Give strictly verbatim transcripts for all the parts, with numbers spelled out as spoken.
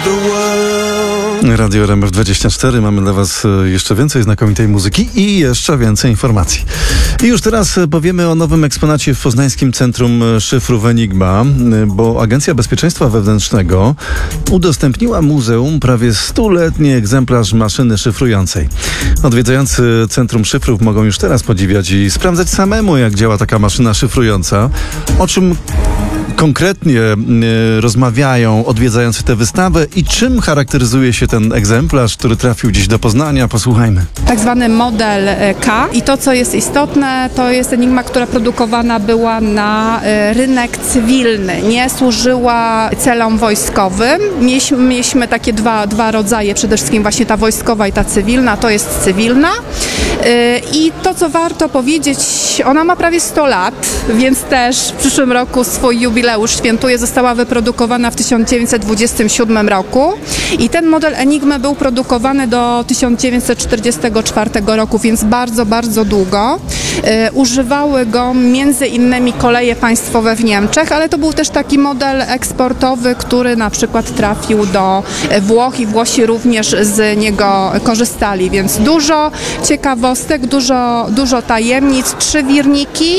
Radio R M F dwadzieścia cztery. Mamy dla Was jeszcze więcej znakomitej muzyki i jeszcze więcej informacji. I już teraz powiemy o nowym eksponacie w Poznańskim Centrum Szyfrów Enigma, bo Agencja Bezpieczeństwa Wewnętrznego udostępniła muzeum prawie stuletni egzemplarz maszyny szyfrującej. Odwiedzający Centrum Szyfrów mogą już teraz podziwiać i sprawdzać samemu, jak działa taka maszyna szyfrująca, o czym konkretnie y, rozmawiają odwiedzający tę wystawę i czym charakteryzuje się ten egzemplarz, który trafił dziś do Poznania. Posłuchajmy. Tak zwany model K i to, co jest istotne, to jest Enigma, która produkowana była na y, rynek cywilny, nie służyła celom wojskowym. Mieliśmy, mieliśmy takie dwa, dwa rodzaje, przede wszystkim właśnie ta wojskowa i ta cywilna, to jest cywilna. Y, I to, co warto powiedzieć, ona ma prawie sto lat, więc też w przyszłym roku swój jubileusz świętuje, została wyprodukowana w tysiąc dziewięćset dwudziestym siódmym roku i ten model Enigmy był produkowany do tysiąc dziewięćset czterdziestego czwartego roku, więc bardzo, bardzo długo. E, używały go między innymi koleje państwowe w Niemczech, ale to był też taki model eksportowy, który na przykład trafił do Włoch i Włosi również z niego korzystali, więc dużo ciekawostek, dużo, dużo tajemnic, trzy wirniki.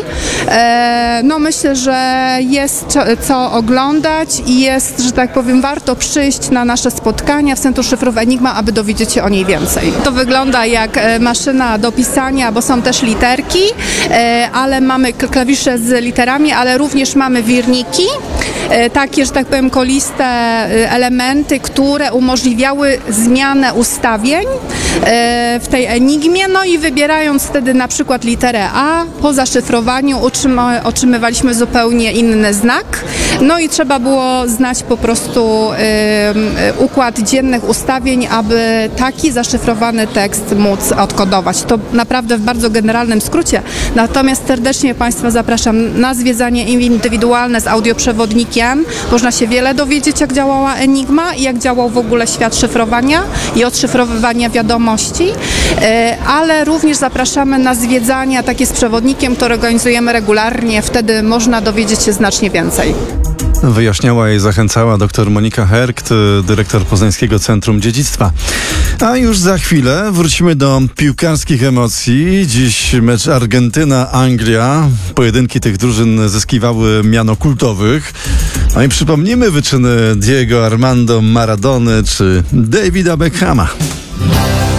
E, no myślę, że jest co oglądać i jest, że tak powiem, warto przyjść na nasze spotkania w Centrum Szyfrów Enigma, aby dowiedzieć się o niej więcej. To wygląda jak maszyna do pisania, bo są też literki, ale mamy klawisze z literami, ale również mamy wirniki, takie, że tak powiem, koliste elementy, które umożliwiały zmianę ustawień w tej Enigmie, no i wybierając wtedy na przykład literę A, po zaszyfrowaniu utrzyma, otrzymywaliśmy zupełnie inny znak, no i trzeba było znać po prostu y, y, układ dziennych ustawień, aby taki zaszyfrowany tekst móc odkodować. To naprawdę w bardzo generalnym skrócie, natomiast serdecznie Państwa zapraszam na zwiedzanie indywidualne z audioprzewodnikiem. Można się wiele dowiedzieć, jak działała Enigma i jak działał w ogóle świat szyfrowania i odszyfrowywania wiadomości, y, ale również zapraszamy na zwiedzania takie z przewodnikiem, które organizujemy regularnie, wtedy można dowiedzieć się znacznie więcej. Wyjaśniała i zachęcała dr Monika Herkt, dyrektor Poznańskiego Centrum Dziedzictwa. A już za chwilę wrócimy do piłkarskich emocji. Dziś mecz Argentyna-Anglia. Pojedynki tych drużyn zyskiwały miano kultowych. No i przypomnimy wyczyny Diego Armando Maradony czy Davida Beckhama.